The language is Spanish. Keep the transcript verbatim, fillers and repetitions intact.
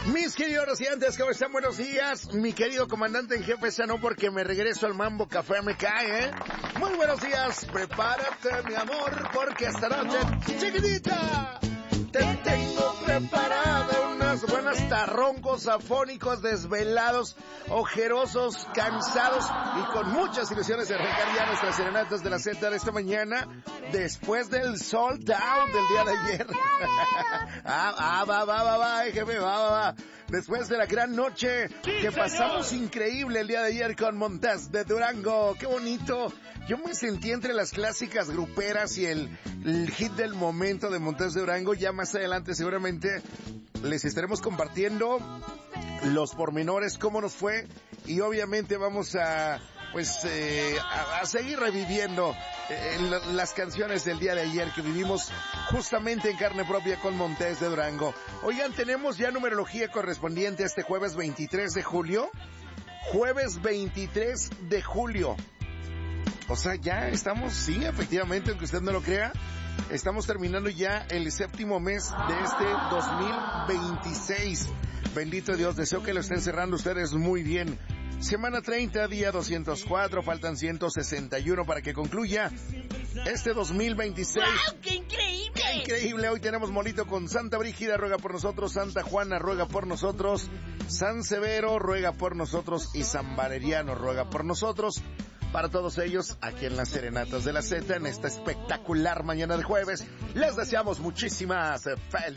Mis queridos residentes, ¿cómo están? Buenos días. Mi querido comandante en jefe, esa no porque me regreso al Mambo Café me cae, ¿eh? Muy buenos días. Prepárate, mi amor, porque esta noche, chiquitita, te tengo preparada unas buenas tarroncos, afónicos, desvelados, ojerosos, cansados y con muchas ilusiones de arrancar ya nuestras serenatas de la Z de esta mañana después del sold out del día de ayer. ah, ah, va, va, va, va, jefe, va, va, va. Después de la gran noche que pasamos increíble el día de ayer con Montes de Durango. ¡Qué bonito! Yo me sentí entre las clásicas gruperas y el, el hit del momento de Montes de Durango. Ya más adelante seguramente les estaremos compartiendo los pormenores, cómo nos fue, y obviamente vamos a, pues, eh, a, a seguir reviviendo eh, las canciones del día de ayer que vivimos justamente en carne propia con Montes de Durango. Oigan, tenemos ya numerología correspondiente a este jueves veintitrés de julio. Jueves veintitrés de julio. O sea, ya estamos, sí, efectivamente, aunque usted no lo crea, estamos terminando ya el séptimo mes de este dos mil veintiséis. Bendito Dios, deseo que lo estén cerrando ustedes muy bien. Semana treinta, día doscientos cuatro, faltan ciento sesenta y uno para que concluya este dos mil veintiséis. ¡Wow, qué increíble! ¡Qué increíble! Hoy tenemos molito con Santa Brígida, ruega por nosotros. Santa Juana, ruega por nosotros. San Severo, ruega por nosotros. Y San Valeriano, ruega por nosotros. Para todos ellos, aquí en las Serenatas de la Z, en esta espectacular mañana de jueves, les deseamos muchísimas felicidades.